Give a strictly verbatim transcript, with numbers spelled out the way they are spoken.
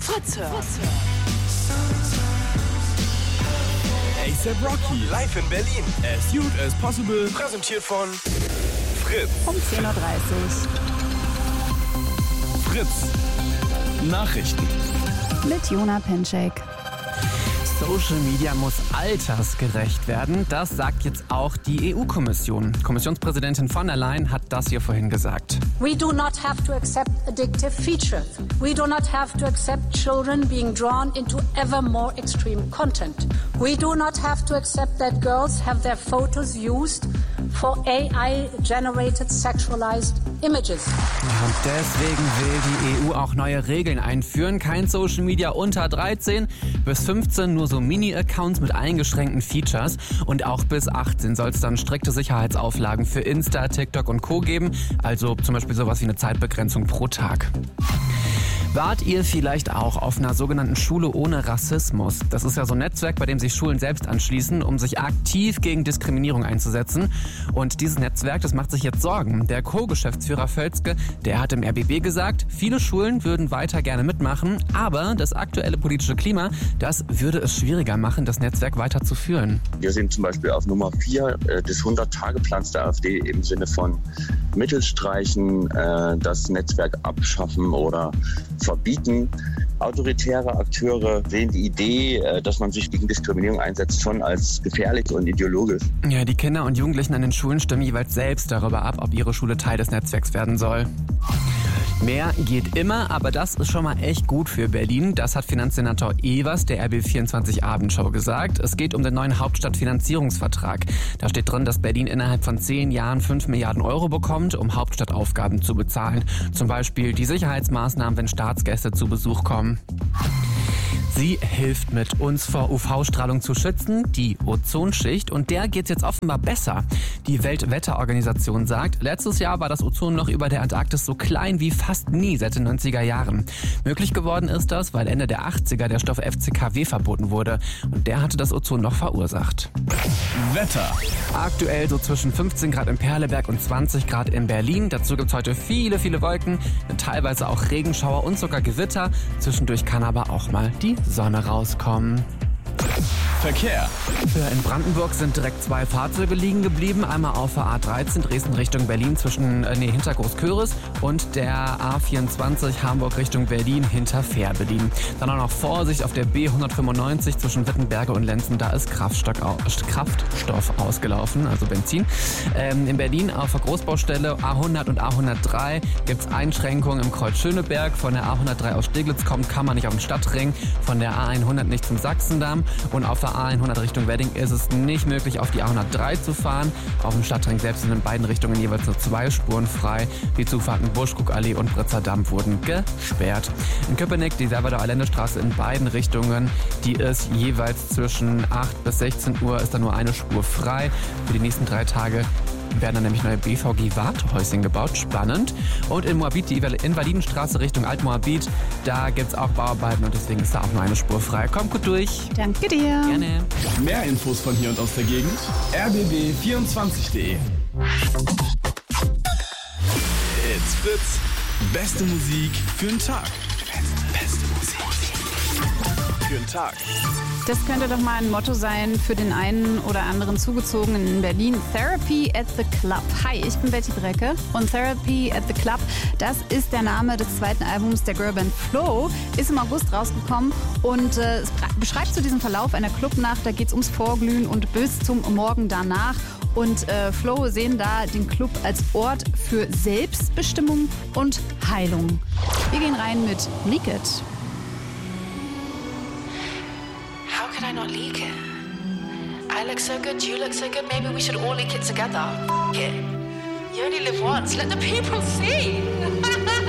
Fritz hört. A$AP Rocky live in Berlin. As Cute as Possible. Präsentiert von Fritz. Um zehn Uhr dreißig. Fritz Nachrichten Mit Jona Penczek. Social Media muss altersgerecht werden. Das sagt jetzt auch die E U-Kommission. Kommissionspräsidentin von der Leyen hat das hier vorhin gesagt. We do not have to accept addictive features. We do not have to accept children being drawn into ever more extreme content. We do not have to accept that girls have their photos used for A I-generated sexualized images. Und deswegen will die E U auch neue Regeln einführen. Kein Social Media unter dreizehn, bis fünfzehn nur so Mini-Accounts mit eingeschränkten Features. Und auch bis achtzehn soll es dann strikte Sicherheitsauflagen für Insta, TikTok und Co. geben. Also zum Beispiel sowas wie eine Zeitbegrenzung pro Tag. Wart ihr vielleicht auch auf einer sogenannten Schule ohne Rassismus? Das ist ja so ein Netzwerk, bei dem sich Schulen selbst anschließen, um sich aktiv gegen Diskriminierung einzusetzen. Und dieses Netzwerk, das macht sich jetzt Sorgen. Der Co-Geschäftsführer Völzke, der hat im R B B gesagt, viele Schulen würden weiter gerne mitmachen, aber das aktuelle politische Klima, das würde es schwieriger machen, das Netzwerk weiter zu führen. Wir sind zum Beispiel auf Nummer vier des hundert-Tage-Plans der AfD im Sinne von Mittel streichen, das Netzwerk abschaffen oder verbieten. Autoritäre Akteure sehen die Idee, dass man sich gegen Diskriminierung einsetzt, schon als gefährlich und ideologisch. Ja, die Kinder und Jugendlichen an den Schulen stimmen jeweils selbst darüber ab, ob ihre Schule Teil des Netzwerks werden soll. Mehr geht immer, aber das ist schon mal echt gut für Berlin. Das hat Finanzsenator Evers der R B vierundzwanzig Abendshow gesagt. Es geht um den neuen Hauptstadtfinanzierungsvertrag. Da steht drin, dass Berlin innerhalb von zehn Jahren fünf Milliarden Euro bekommt, um Hauptstadtaufgaben zu bezahlen. Zum Beispiel die Sicherheitsmaßnahmen, wenn Staatsgäste zu Besuch kommen. Sie hilft mit, uns vor U V-Strahlung zu schützen, die Ozonschicht. Und der geht's jetzt offenbar besser. Die Weltwetterorganisation sagt, letztes Jahr war das Ozonloch über der Antarktis so klein wie fast nie seit den neunziger Jahren. Möglich geworden ist das, weil Ende der achtziger der Stoff F C K W verboten wurde. Und der hatte das Ozonloch verursacht. Wetter. Aktuell so zwischen fünfzehn Grad in Perleberg und zwanzig Grad in Berlin. Dazu gibt's heute viele, viele Wolken, teilweise auch Regenschauer und sogar Gewitter. Zwischendurch kann aber auch mal die Sonne rauskommen. Verkehr. In Brandenburg sind direkt zwei Fahrzeuge liegen geblieben. Einmal auf der A dreizehn Dresden Richtung Berlin zwischen äh, nee, hinter Großköris und der A vierundzwanzig Hamburg Richtung Berlin hinter Fährberlin. Dann auch noch Vorsicht auf der B hundertfünfundneunzig zwischen Wittenberge und Lenzen. Da ist Kraftstoff, Kraftstoff ausgelaufen, also Benzin. Ähm, in Berlin auf der Großbaustelle A hundert und A hundertdrei gibt es Einschränkungen im Kreuz Schöneberg. Von der A hundertdrei aus Steglitz kommt, kann man nicht auf den Stadtring. Von der A hundert nicht zum Sachsendamm. Und auf der A hundert Richtung Wedding ist es nicht möglich, auf die A hundertdrei zu fahren. Auf dem Stadtring selbst sind in beiden Richtungen jeweils nur zwei Spuren frei. Die Zufahrten Buschkuckallee und Britzer Damm wurden gesperrt. In Köpenick, die Salvador Allende-Straße in beiden Richtungen, die ist jeweils zwischen acht bis sechzehn Uhr, ist da nur eine Spur frei. Für die nächsten drei Tage werden dann nämlich neue B V G-Wartehäuschen gebaut. Spannend. Und in Moabit, die Invalidenstraße Richtung Altmoabit, da gibt es auch Bauarbeiten und deswegen ist da auch nur eine Spur frei. Kommt gut durch. Danke dir. Gerne. Mehr Infos von hier und aus der Gegend. r b b vierundzwanzig punkt d e. It's Fritz. Beste Musik für den Tag. Beste Musik für den Tag. Das könnte doch mal ein Motto sein für den einen oder anderen Zugezogenen in Berlin. Therapy at the Club. Hi, ich bin Betty Brecke und Therapy at the Club, das ist der Name des zweiten Albums der Girlband Flow. Ist im August rausgekommen und äh, es beschreibt so diesen Verlauf einer Clubnacht. Da geht es ums Vorglühen und bis zum Morgen danach. Und äh, Flow sehen da den Club als Ort für Selbstbestimmung und Heilung. Wir gehen rein mit Leak It. How could I not leak it? I look so good, you look so good, maybe we should all leak it together. F- it. You only live once, let the people see.